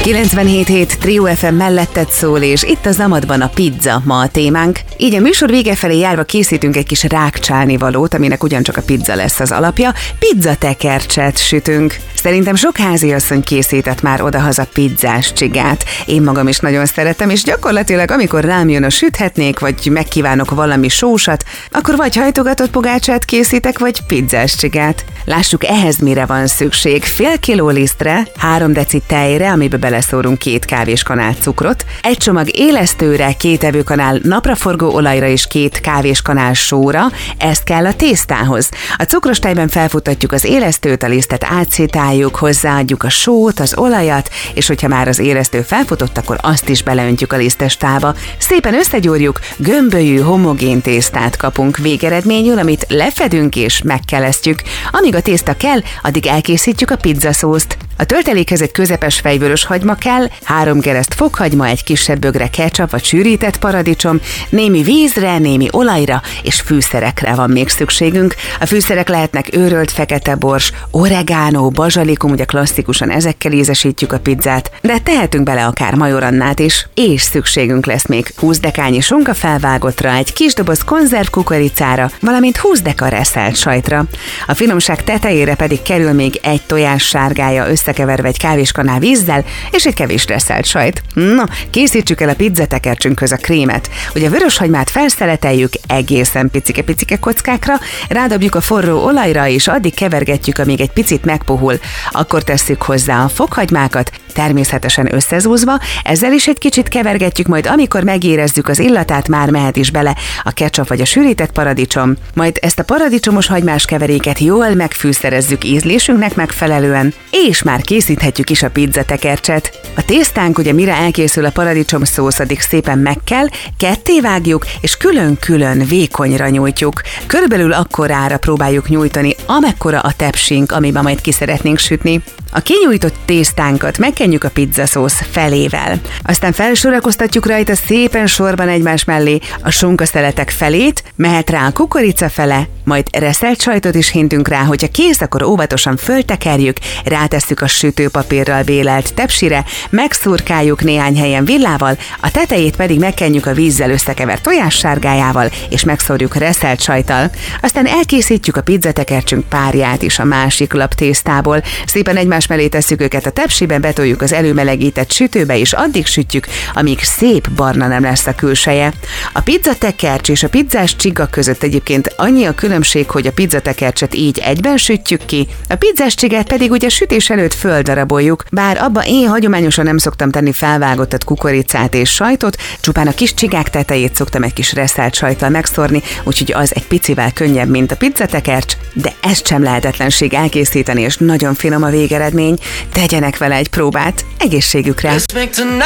97.7 Trio FM melletted szól, és itt a Zamadban a pizza ma a témánk. Így a műsor vége felé járva készítünk egy kis rákcsálnivalót, aminek ugyancsak a pizza lesz az alapja. Pizzatekercset sütünk. Szerintem sok háziasszony készített már odahaza pizzás csigát. Én magam is nagyon szeretem, és gyakorlatilag amikor rám jön a süthetnék, vagy megkívánok valami sósat, akkor vagy hajtogatott pogácsát készítek, vagy pizzás csigát. Lássuk, ehhez mire van szükség. Fél kiló lisztre, 3 deci tejre, amiben beleszórunk 2 kávéskanál cukrot, 1 csomag élesztőre, 2 evőkanál napraforgó olajra és 2 kávéskanál sóra, ezt kell a tésztához. A cukros tejben felfuttatjuk az élesztőt, a lisztet átszétáljuk, hozzáadjuk a sót, az olajat, és hogyha már az élesztő felfutott, akkor azt is beleöntjük a lisztestába. Szépen összegyúrjuk, gömbölyű, homogén tésztát kapunk végeredményül, amit lefedünk és megkelesztjük. Amíg a tészta kell, addig elkészítjük a pizzaszószt. A töltelékhez egy közepes fejvörös hagyma kell, 3 gereszt fokhagyma, egy kisebb bögre ketchup vagy sűrített paradicsom, némi vízre, némi olajra és fűszerekre van még szükségünk. A fűszerek lehetnek őrölt fekete bors, oregano, bazsalikum, ugye klasszikusan ezekkel ízesítjük a pizzát, de tehetünk bele akár majorannát is, és szükségünk lesz még 20 dekányi sonka felvágottra, egy kis doboz konzerv kukoricára, valamint 20 deka reszelt sajtra. A finomság tetejére pedig kerül még egy tojás sárgája összekeverve egy kávéskanál vízzel, és egy kevés reszelt sajt. Na, készítsük el a pizzatekercsünkhöz a krémet. Ugye a vöröshagymát felszeleteljük egészen picike-picike kockákra, rádobjuk a forró olajra, és addig kevergetjük, amíg egy picit megpuhul. Akkor tesszük hozzá a fokhagymákat, természetesen összezúzva, ezzel is egy kicsit kevergetjük, majd amikor megérezzük az illatát, már mehet is bele a ketchup vagy a sűrített paradicsom. Majd ezt a paradicsomos hagymás keveréket jól megfűszerezzük ízlésünknek megfelelően, és már készíthetjük is a pizzatekercset. A tésztánk ugye mire elkészül a paradicsom szósz, addig szépen meg kell, ketté vágjuk, és külön-külön vékonyra nyújtjuk. Körülbelül akkorára próbáljuk nyújtani, amekkora a tepsink, amiben majd ki szeretnénk sütni. A kinyújtott tésztánkat megkenjük a pizzaszósz felével. Aztán felsorakoztatjuk rajta szépen sorban egymás mellé a sonkaszeletek felét, mehet rá a kukorica fele, majd reszelt sajtot is hintünk rá, hogyha kész, akkor óvatosan föltekerjük, rátesszük a sütőpapírral vélelt tepsire, megszurkáljuk néhány helyen villával, a tetejét pedig megkenjük a vízzel összekevert tojássárgájával, és megszórjuk reszelt sajttal. Aztán elkészítjük a pizzatekercsünk párját is a másik lap tésztából. Szépen egymás mellé tesszük őket a tepsibe, betoljuk az előmelegített sütőbe, és addig sütjük, amíg szép barna nem lesz a külseje. A pizzatekercs és a pizzás csiga között egyébként annyi a különbség, hogy a pizzatekercset így egyben sütjük ki, a pizzás csigát pedig ugye sütés előtt földaraboljuk, bár abba én hagyományosan nem szoktam tenni felvágottat kukoricát és sajtot, csupán a kis csigák tetejét szoktam egy kis reszelt sajttal megszórni, úgyhogy az egy picivel könnyebb, mint a pizzatekercs, de ezt sem lehetetlenség elkészíteni, és nagyon finom a végeredmény. Tegyenek vele egy próbát, egészségükre!